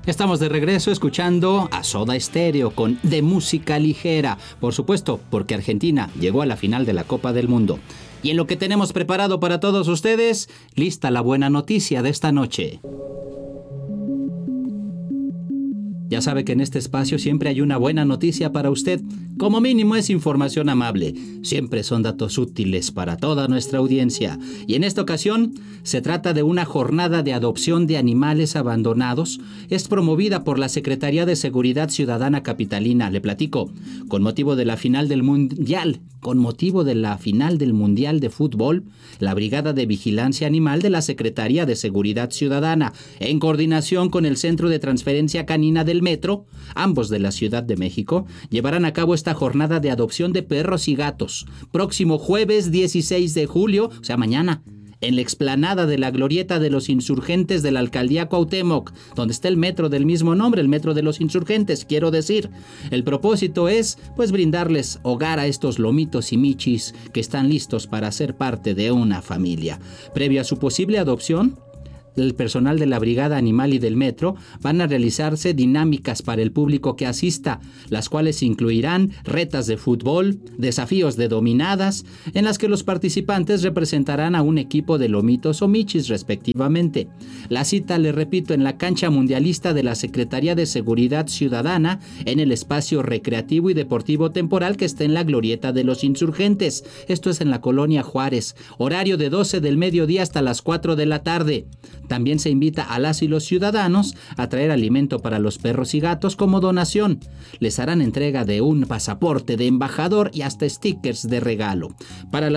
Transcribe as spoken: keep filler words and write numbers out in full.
Estamos de regreso escuchando a Soda Stereo con De Música Ligera, por supuesto, porque Argentina llegó a la final de la Copa del Mundo. Y en lo que tenemos preparado para todos ustedes, lista la buena noticia de esta noche. Ya sabe que en este espacio siempre hay una buena noticia para usted. Como mínimo es información amable. Siempre son datos útiles para toda nuestra audiencia. Y en esta ocasión se trata de una jornada de adopción de animales abandonados. Es promovida por la Secretaría de Seguridad Ciudadana Capitalina. Le platico. Con motivo de la final del Mundial, con motivo de la final del Mundial de Fútbol, la Brigada de Vigilancia Animal de la Secretaría de Seguridad Ciudadana, en coordinación con el Centro de Transferencia Canina del Metro, ambos de la Ciudad de México, llevarán a cabo esta jornada de adopción de perros y gatos, próximo jueves dieciséis de julio, o sea, mañana, en la explanada de la Glorieta de los Insurgentes de la Alcaldía Cuauhtémoc, donde está el metro del mismo nombre, el Metro de los Insurgentes, quiero decir. El propósito es, pues, brindarles hogar a estos lomitos y michis que están listos para ser parte de una familia. Previo a su posible adopción, el personal de la Brigada Animal y del Metro van a realizarse dinámicas para el público que asista, las cuales incluirán retas de fútbol, desafíos de dominadas, en las que los participantes representarán a un equipo de lomitos o michis respectivamente. La cita, le repito, en la cancha mundialista de la Secretaría de Seguridad Ciudadana, en el espacio recreativo y deportivo temporal que está en la Glorieta de los Insurgentes. Esto es en la Colonia Juárez, horario de doce del mediodía hasta las cuatro de la tarde. También se invita a las y los ciudadanos a traer alimento para los perros y gatos como donación. Les harán entrega de un pasaporte de embajador y hasta stickers de regalo. Para la